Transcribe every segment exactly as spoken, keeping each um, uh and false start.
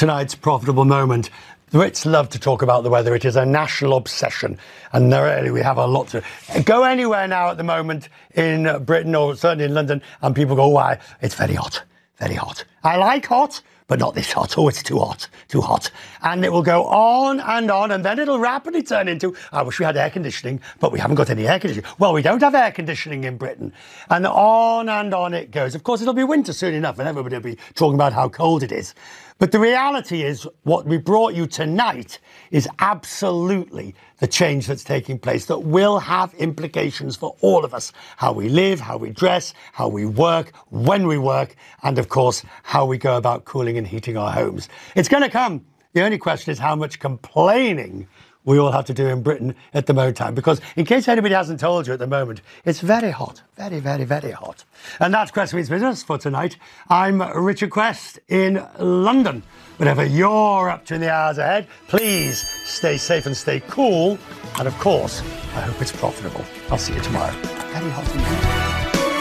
tonight's profitable moment. The Brits love to talk about the weather. It is a national obsession. And really, we have a lot to... Go anywhere now at the moment in Britain, or certainly in London, and people go, why? It's very hot, very hot. I like hot, but not this hot. Oh, it's too hot, too hot. And it will go on and on, and then it'll rapidly turn into, I wish we had air conditioning, but we haven't got any air conditioning. Well, we don't have air conditioning in Britain. And on and on it goes. Of course, it'll be winter soon enough, and everybody will be talking about how cold it is. But the reality is, what we brought you tonight is absolutely the change that's taking place that will have implications for all of us. How we live, how we dress, how we work, when we work, and of course, how we go about cooling and heating our homes. It's going to come. The only question is how much complaining we all have to do in Britain at the moment time. Because in case anybody hasn't told you at the moment, it's very hot. Very, very, very hot. And that's Quest Meets Business for tonight. I'm Richard Quest in London. Whatever you're up to in the hours ahead, please stay safe and stay cool. And of course, I hope it's profitable. I'll see you tomorrow. Very hot indeed.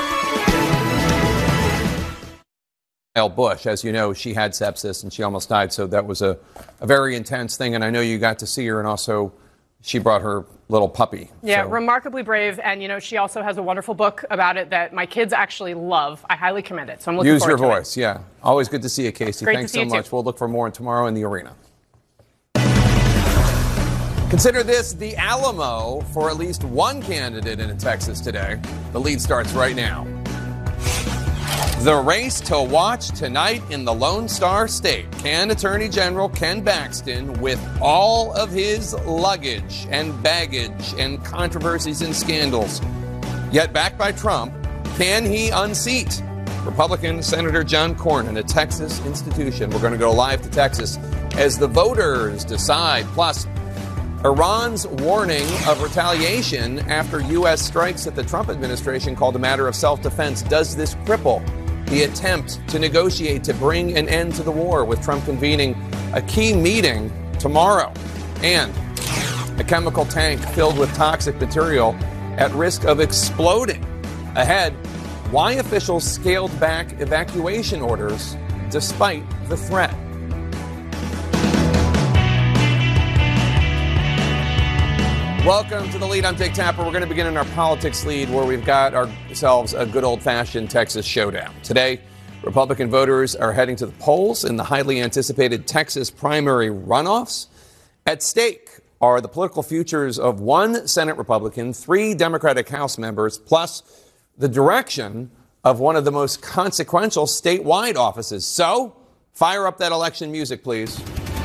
Bush, as you know, she had sepsis and she almost died, so that was a, a very intense thing, and I know you got to see her, and also she brought her little puppy. Yeah, so. Remarkably brave, and you know, she also has a wonderful book about it that my kids actually love. I highly commend it, so I'm looking Use forward your to voice, it. yeah. Always good to see you, Casey. Great Thanks to see so you much. too. We'll look for more tomorrow in the arena. Consider this the Alamo for at least one candidate in Texas today. The lead starts right now. The race to watch tonight in the Lone Star State. Can Attorney General Ken Paxton, with all of his luggage and baggage and controversies and scandals, yet backed by Trump, can he unseat Republican Senator John Cornyn, a Texas institution? We're going to go live to Texas as the voters decide. Plus, Iran's warning of retaliation after U S strikes at the Trump administration called a matter of self-defense. Does this cripple the attempt to negotiate to bring an end to the war, with Trump convening a key meeting tomorrow? And a chemical tank filled with toxic material at risk of exploding. Ahead, why officials scaled back evacuation orders despite the threat. Welcome to The Lead. I'm Dick Tapper. We're going to begin in our politics lead, where we've got ourselves a good old-fashioned Texas showdown. Today, Republican voters are heading to the polls in the highly anticipated Texas primary runoffs. At stake are the political futures of one Senate Republican, three Democratic House members, plus the direction of one of the most consequential statewide offices. So, fire up that election music, please.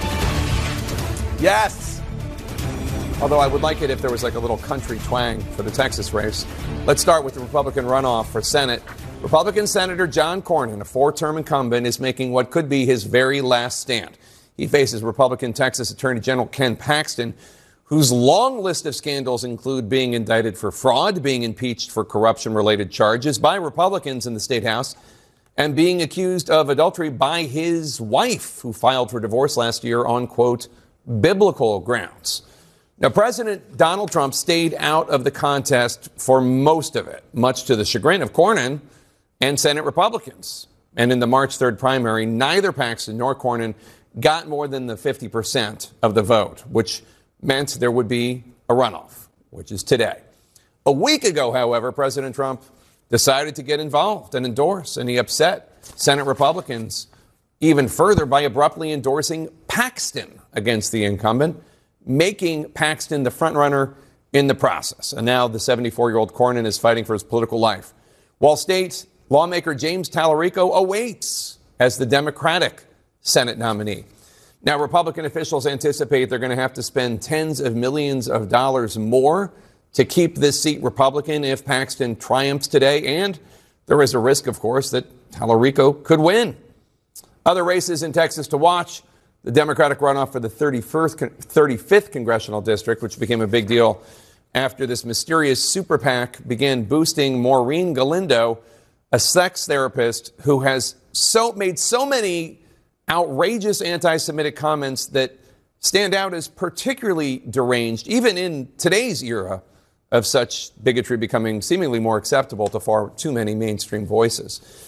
Yes! Although I would like it if there was like a little country twang for the Texas race. Let's start with the Republican runoff for Senate. Republican Senator John Cornyn, a four-term incumbent, is making what could be his very last stand. He faces Republican Texas Attorney General Ken Paxton, whose long list of scandals include being indicted for fraud, being impeached for corruption-related charges by Republicans in the State House, and being accused of adultery by his wife, who filed for divorce last year on, quote, biblical grounds. Now, President Donald Trump stayed out of the contest for most of it, much to the chagrin of Cornyn and Senate Republicans. And in the March third primary, neither Paxton nor Cornyn got more than the fifty percent of the vote, which meant there would be a runoff, which is today. A week ago, however, President Trump decided to get involved and endorse, and he upset Senate Republicans even further by abruptly endorsing Paxton against the incumbent, making Paxton the frontrunner in the process. And now the seventy-four-year-old Cornyn is fighting for his political life, while state lawmaker James Tallarico awaits as the Democratic Senate nominee. Now, Republican officials anticipate they're going to have to spend tens of millions of dollars more to keep this seat Republican if Paxton triumphs today. And there is a risk, of course, that Tallarico could win. Other races in Texas to watch: the Democratic runoff for the thirty-fifth Congressional District, which became a big deal after this mysterious super PAC began boosting Maureen Galindo, a sex therapist who has so made so many outrageous anti-Semitic comments that stand out as particularly deranged, even in today's era of such bigotry becoming seemingly more acceptable to far too many mainstream voices.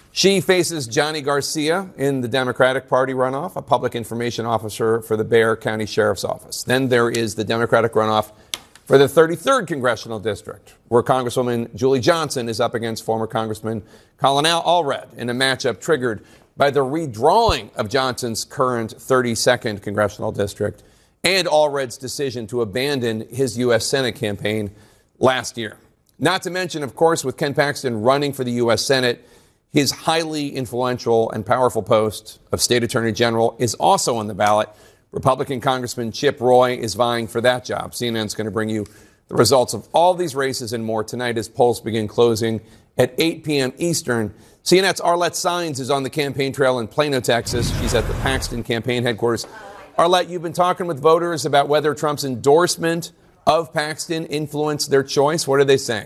She faces Johnny Garcia in the Democratic Party runoff, a public information officer for the Bexar County Sheriff's Office. Then there is the Democratic runoff for the thirty-third Congressional District, where Congresswoman Julie Johnson is up against former Congressman Colin Allred in a matchup triggered by the redrawing of Johnson's current thirty-second Congressional District and Allred's decision to abandon his U S Senate campaign last year. Not to mention, of course, with Ken Paxton running for the U S Senate, his highly influential and powerful post of State Attorney General is also on the ballot. Republican Congressman Chip Roy is vying for that job. C N N's going to bring you the results of all these races and more tonight as polls begin closing at eight p.m. Eastern. C N N's Arlette Saenz is on the campaign trail in Plano, Texas. She's at the Paxton campaign headquarters. Arlette, you've been talking with voters about whether Trump's endorsement of Paxton influenced their choice. What are they saying?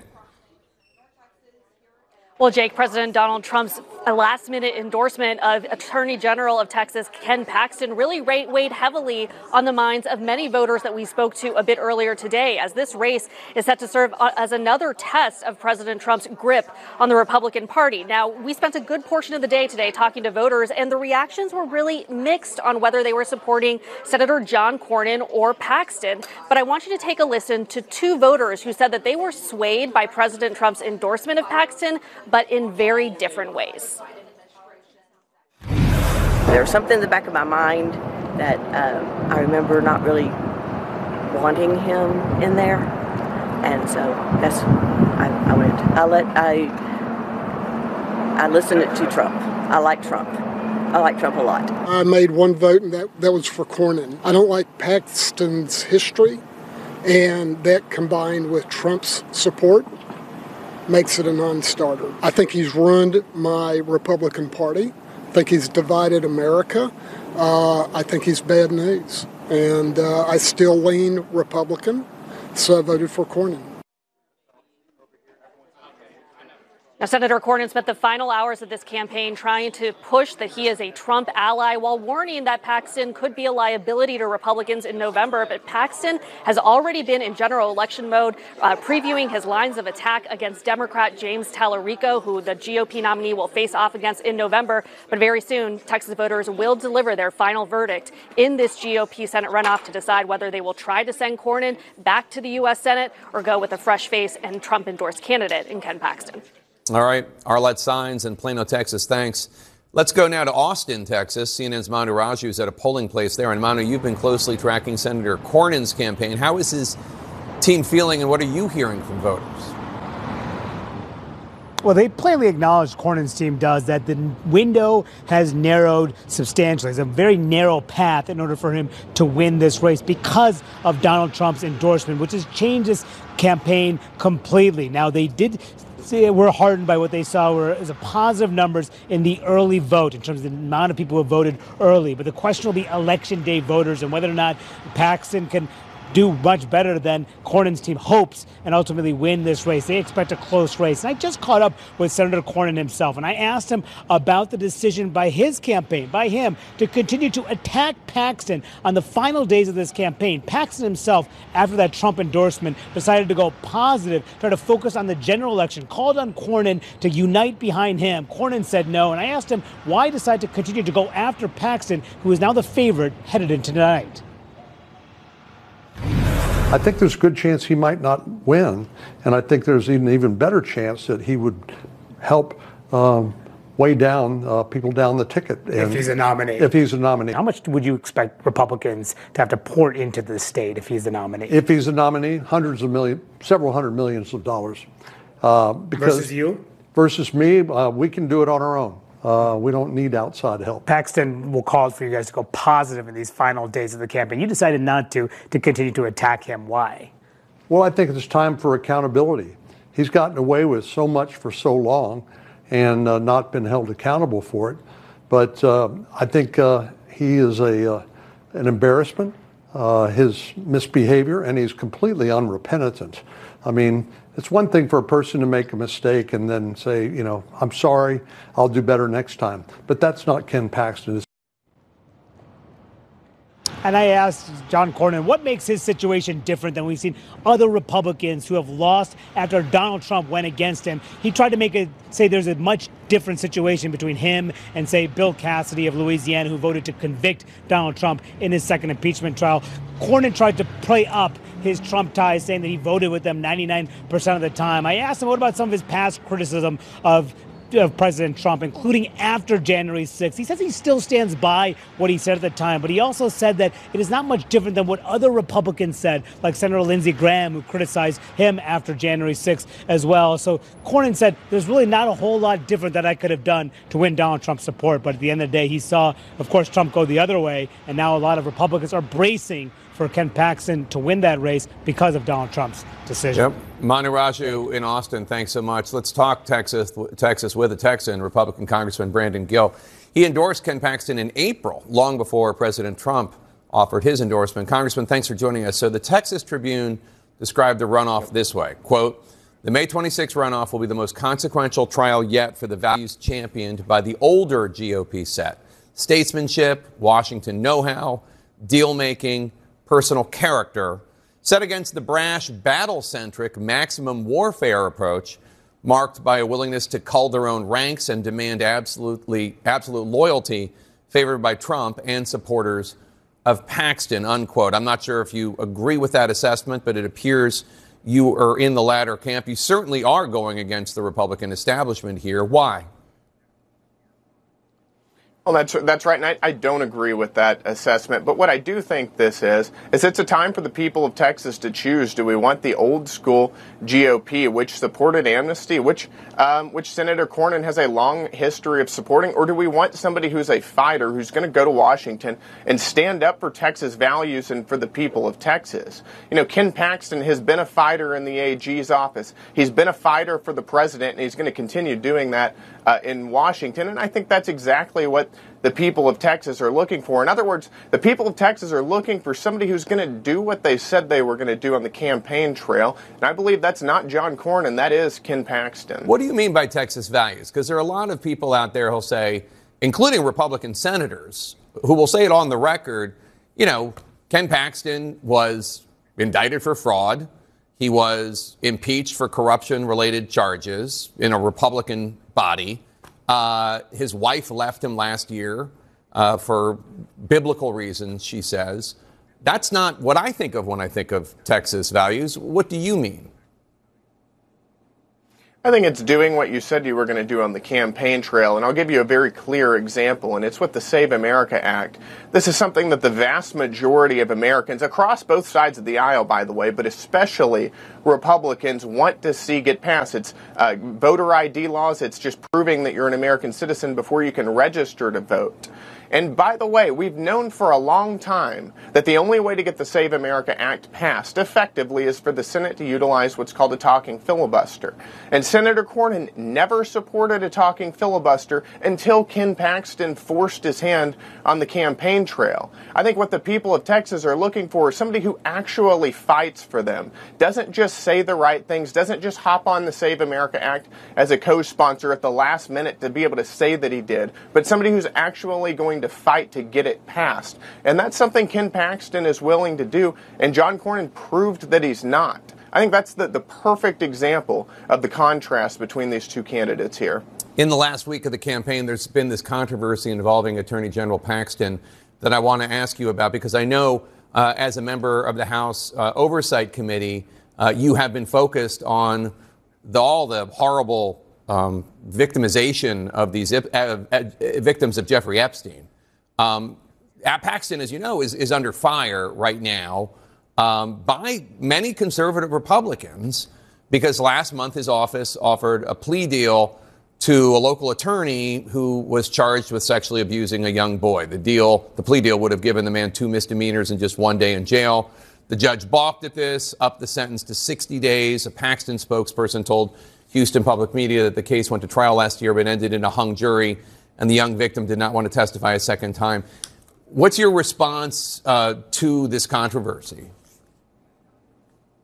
Well, Jake, President Donald Trump's last-minute endorsement of Attorney General of Texas Ken Paxton really weighed heavily on the minds of many voters that we spoke to a bit earlier today, as this race is set to serve as another test of President Trump's grip on the Republican Party. Now, we spent a good portion of the day today talking to voters, and the reactions were really mixed on whether they were supporting Senator John Cornyn or Paxton. But I want you to take a listen to two voters who said that they were swayed by President Trump's endorsement of Paxton, but in very different ways. There was something in the back of my mind that uh, I remember not really wanting him in there, and so that's I, I went. I let I I listened to Trump. I like Trump. I like Trump a lot. I made one vote, and that that was for Cornyn. I don't like Paxton's history, and that combined with Trump's support makes it a non-starter. I think he's ruined my Republican Party. I think he's divided America. Uh, I think he's bad news. And uh, I still lean Republican, so I voted for Cornyn. Now, Senator Cornyn spent the final hours of this campaign trying to push that he is a Trump ally while warning that Paxton could be a liability to Republicans in November. But Paxton has already been in general election mode, uh, previewing his lines of attack against Democrat James Tallarico, who the G O P nominee will face off against in November. But very soon, Texas voters will deliver their final verdict in this G O P Senate runoff to decide whether they will try to send Cornyn back to the U S Senate or go with a fresh face and Trump-endorsed candidate in Ken Paxton. All right, Arlette Saenz in Plano, Texas. Thanks. Let's go now to Austin, Texas. C N N's Manu Raju is at a polling place there. And Manu, you've been closely tracking Senator Cornyn's campaign. How is his team feeling, and what are you hearing from voters? Well, they plainly acknowledge, Cornyn's team does, that the window has narrowed substantially. It's a very narrow path in order for him to win this race because of Donald Trump's endorsement, which has changed this campaign completely. Now, they did See, we're heartened by what they saw were as a positive numbers in the early vote in terms of the amount of people who voted early. But the question will be election day voters and whether or not Paxton can do much better than Cornyn's team hopes and ultimately win this race. They expect a close race. And I just caught up with Senator Cornyn himself, and I asked him about the decision by his campaign, by him, to continue to attack Paxton on the final days of this campaign. Paxton himself, after that Trump endorsement, decided to go positive, try to focus on the general election, called on Cornyn to unite behind him. Cornyn said no, and I asked him why decide to continue to go after Paxton, who is now the favorite headed into tonight. I think there's a good chance he might not win, and I think there's an even better chance that he would help um, weigh down uh, people down the ticket. If he's a nominee. If he's a nominee. How much would you expect Republicans to have to pour into the state if he's the nominee? If he's a nominee, hundreds of millions, several hundred millions of dollars. Uh, because versus you? Versus me, uh, we can do it on our own. Uh, we don't need outside help. Paxton will call for you guys to go positive in these final days of the campaign. You decided not to, to continue to attack him. Why? Well, I think it's time for accountability. He's gotten away with so much for so long and uh, not been held accountable for it. But uh, I think uh, he is a uh, an embarrassment, uh, his misbehavior, and he's completely unrepentant. I mean, it's one thing for a person to make a mistake and then say, you know, I'm sorry, I'll do better next time. But that's not Ken Paxton. And I asked John Cornyn, what makes his situation different than we've seen other Republicans who have lost after Donald Trump went against him? He tried to make it say there's a much different situation between him and, say, Bill Cassidy of Louisiana, who voted to convict Donald Trump in his second impeachment trial. Cornyn tried to play up his Trump ties, saying that he voted with them ninety-nine percent of the time. I asked him, what about some of his past criticism of of President Trump, including after January sixth. He says he still stands by what he said at the time, but he also said that it is not much different than what other Republicans said, like Senator Lindsey Graham, who criticized him after January sixth as well. So Cornyn said there's really not a whole lot different that I could have done to win Donald Trump's support. But at the end of the day, he saw, of course, Trump go the other way, and now a lot of Republicans are bracing for Ken Paxton to win that race because of Donald Trump's decision. Yep. Manu Raju in Austin, thanks so much. Let's talk Texas, Texas with a Texan, Republican Congressman Brandon Gill. He endorsed Ken Paxton in April, long before President Trump offered his endorsement. Congressman, thanks for joining us. So the Texas Tribune described the runoff this way, quote, the May twenty-sixth runoff will be the most consequential trial yet for the values championed by the older G O P set. Statesmanship, Washington know-how, deal-making, personal character, set against the brash, battle-centric, maximum warfare approach marked by a willingness to cull their own ranks and demand absolutely absolute loyalty favored by Trump and supporters of Paxton, unquote. I'm not sure if you agree with that assessment, but it appears you are in the latter camp. You certainly are going against the Republican establishment here. Why? Well, that's that's right, and I, I don't agree with that assessment. But what I do think this is, is it's a time for the people of Texas to choose. Do we want the old school G O P, which supported amnesty, which um, which Senator Cornyn has a long history of supporting, or do we want somebody who's a fighter, who's going to go to Washington and stand up for Texas values and for the people of Texas? You know, Ken Paxton has been a fighter in the A G's office. He's been a fighter for the president, and he's going to continue doing that uh, in Washington. And I think that's exactly what the people of Texas are looking for. In other words, the people of Texas are looking for somebody who's going to do what they said they were going to do on the campaign trail. And I believe that's not John Cornyn, that is Ken Paxton. What do you mean by Texas values? Because there are a lot of people out there who'll say, including Republican senators, who will say it on the record, you know, Ken Paxton was indicted for fraud. He was impeached for corruption-related charges in a Republican body. Uh, his wife left him last year uh, for biblical reasons, she says. That's not what I think of when I think of Texas values. What do you mean? I think it's doing what you said you were going to do on the campaign trail, and I'll give you a very clear example, and it's with the Save America Act. This is something that the vast majority of Americans, across both sides of the aisle, by the way, but especially Republicans, want to see get passed. It's uh, voter I D laws. It's just proving that you're an American citizen before you can register to vote. And by the way, we've known for a long time that the only way to get the Save America Act passed effectively is for the Senate to utilize what's called a talking filibuster. And Senator Cornyn never supported a talking filibuster until Ken Paxton forced his hand on the campaign trail. I think what the people of Texas are looking for is somebody who actually fights for them, doesn't just say the right things, doesn't just hop on the Save America Act as a co-sponsor at the last minute to be able to say that he did, but somebody who's actually going to fight to get it passed. And that's something Ken Paxton is willing to do, and John Cornyn proved that he's not. I think that's the, the perfect example of the contrast between these two candidates here. In the last week of the campaign, there's been this controversy involving Attorney General Paxton that I want to ask you about, because I know uh, as a member of the House uh, Oversight Committee, uh, you have been focused on the, all the horrible um, victimization of these uh, uh, victims of Jeffrey Epstein. Um, Paxton, as you know, is, is under fire right now um, by many conservative Republicans, because last month his office offered a plea deal to a local attorney who was charged with sexually abusing a young boy. The deal, the plea deal would have given the man two misdemeanors and just one day in jail. The judge balked at this, upped the sentence to sixty days. A Paxton spokesperson told Houston Public Media that the case went to trial last year but ended in a hung jury, and the young victim did not want to testify a second time. What's your response uh, to this controversy?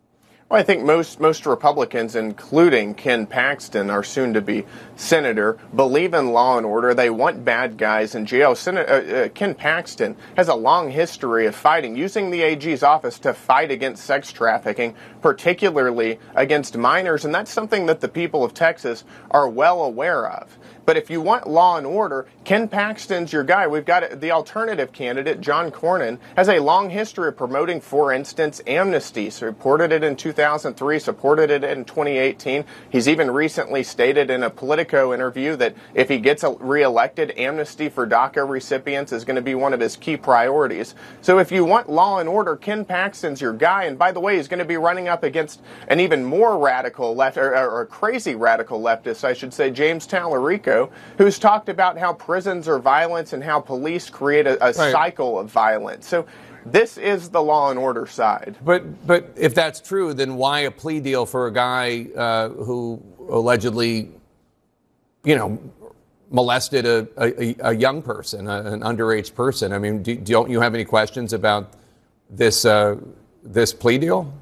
Well, I think most most Republicans, including Ken Paxton, our soon-to-be senator, believe in law and order. They want bad guys in jail. Senator, uh, uh, Ken Paxton has a long history of fighting, using the A G's office to fight against sex trafficking, particularly against minors, and that's something that the people of Texas are well aware of. But if you want law and order, Ken Paxton's your guy. We've got the alternative candidate, John Cornyn, has a long history of promoting, for instance, amnesty. Supported it in two thousand three, supported it in twenty eighteen. He's even recently stated in a Politico interview that if he gets reelected, amnesty for DACA recipients is going to be one of his key priorities. So if you want law and order, Ken Paxton's your guy. And by the way, he's going to be running up against an even more radical left, or, or crazy radical leftist, I should say, James Tallarico, who's talked about how prisons are violence and how police create a, a right. cycle of violence. So this is the law and order side. But but if that's true, then why a plea deal for a guy uh, who allegedly, you know, molested a, a, a young person, a, an underage person? I mean, do, don't you have any questions about this uh, this plea deal?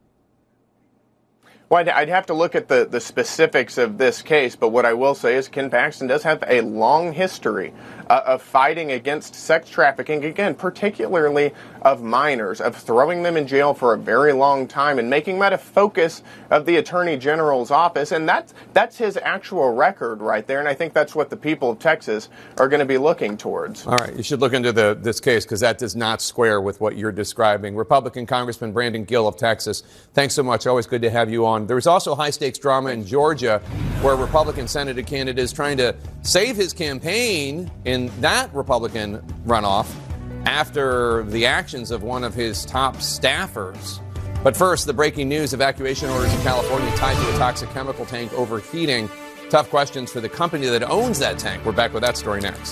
Well, I'd, I'd have to look at the, the specifics of this case, but what I will say is Ken Paxton does have a long history uh, of fighting against sex trafficking, again, particularly of minors, of throwing them in jail for a very long time and making that a focus of the Attorney General's office. And that's, that's his actual record right there, and I think that's what the people of Texas are going to be looking towards. All right, you should look into the, this case because that does not square with what you're describing. Republican Congressman Brandon Gill of Texas, thanks so much. Always good to have you on. There was also high-stakes drama in Georgia where a Republican Senate candidate is trying to save his campaign in that Republican runoff after the actions of one of his top staffers. But first, the breaking news: evacuation orders in California tied to a toxic chemical tank overheating. Tough questions for the company that owns that tank. We're back with that story next.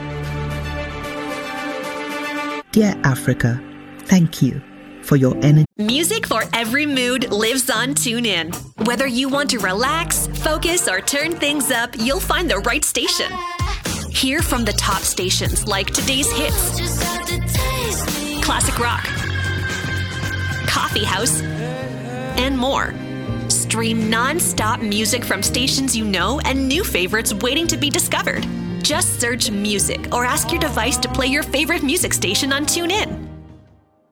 Dear Africa, thank you for your energy. Music for every mood lives on TuneIn. Whether you want to relax, focus, or turn things up, you'll find the right station. Hear from the top stations like today's hits, classic rock, coffee house, and more. Stream non-stop music from stations you know and new favorites waiting to be discovered. Just search music or ask your device to play your favorite music station on TuneIn.